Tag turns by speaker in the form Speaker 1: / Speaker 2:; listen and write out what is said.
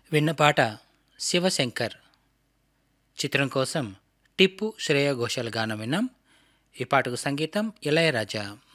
Speaker 1: విన్న పాట శివశంకర్ చిత్రం కోసం టిప్పు శ్రేయ ఘోషాల్ గానం విన్నాం. ఈ పాటకు సంగీతం ఇళయరాజా.